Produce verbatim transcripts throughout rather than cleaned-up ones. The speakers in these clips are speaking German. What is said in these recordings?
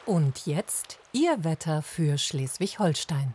Und jetzt Ihr Wetter für Schleswig-Holstein.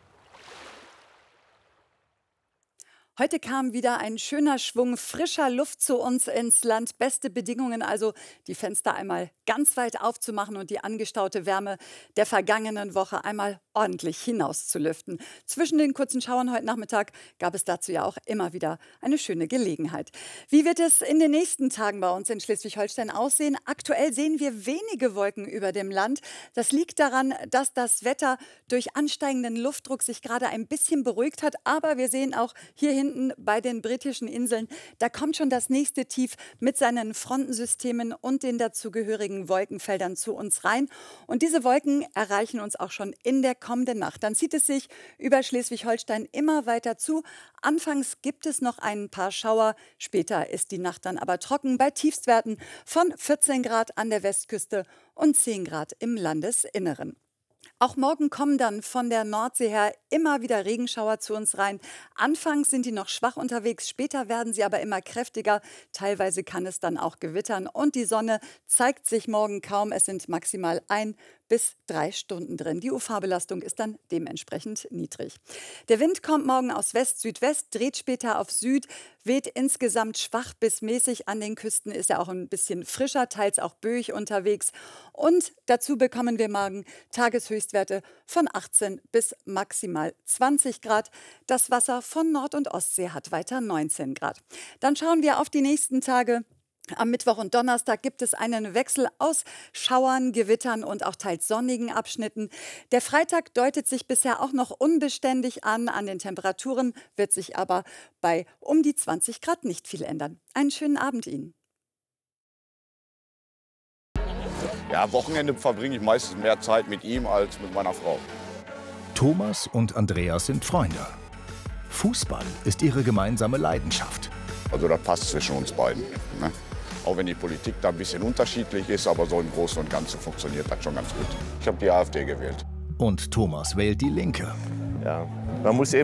Heute kam wieder ein schöner Schwung frischer Luft zu uns ins Land. Beste Bedingungen also, die Fenster einmal ganz weit aufzumachen und die angestaute Wärme der vergangenen Woche einmal ordentlich hinauszulüften. Zwischen den kurzen Schauern heute Nachmittag gab es dazu ja auch immer wieder eine schöne Gelegenheit. Wie wird es in den nächsten Tagen bei uns in Schleswig-Holstein aussehen? Aktuell sehen wir wenige Wolken über dem Land. Das liegt daran, dass das Wetter durch ansteigenden Luftdruck sich gerade ein bisschen beruhigt hat. Aber wir sehen auch hier hinten bei den britischen Inseln, da kommt schon das nächste Tief mit seinen Frontensystemen und den dazugehörigen Wolkenfeldern zu uns rein. Und diese Wolken erreichen uns auch schon in der kommenden Nacht. Dann zieht es sich über Schleswig-Holstein immer weiter zu. Anfangs gibt es noch ein paar Schauer, später ist die Nacht dann aber trocken bei Tiefstwerten von vierzehn Grad an der Westküste und zehn Grad im Landesinneren. Auch morgen kommen dann von der Nordsee her immer wieder Regenschauer zu uns rein. Anfangs sind die noch schwach unterwegs, später werden sie aber immer kräftiger. Teilweise kann es dann auch gewittern und die Sonne zeigt sich morgen kaum. Es sind maximal ein bis drei Stunden drin. Die U V-Belastung ist dann dementsprechend niedrig. Der Wind kommt morgen aus West-Südwest, dreht später auf Süd, weht insgesamt schwach bis mäßig. An den Küsten ist er auch ein bisschen frischer, teils auch böig unterwegs. Und dazu bekommen wir morgen Tageshöchstwerte von achtzehn bis maximal zwanzig Grad. Das Wasser von Nord- und Ostsee hat weiter neunzehn Grad. Dann schauen wir auf die nächsten Tage. Am Mittwoch und Donnerstag gibt es einen Wechsel aus Schauern, Gewittern und auch teils sonnigen Abschnitten. Der Freitag deutet sich bisher auch noch unbeständig an. An den Temperaturen wird sich aber bei um die zwanzig Grad nicht viel ändern. Einen schönen Abend Ihnen. Ja, am Wochenende verbringe ich meistens mehr Zeit mit ihm als mit meiner Frau. Thomas und Andreas sind Freunde. Fußball ist ihre gemeinsame Leidenschaft. Also das passt zwischen uns beiden, ne? Auch wenn die Politik da ein bisschen unterschiedlich ist, aber so im Großen und Ganzen funktioniert das schon ganz gut. Ich habe die AfD gewählt. Und Thomas wählt die Linke. Ja, man muss eben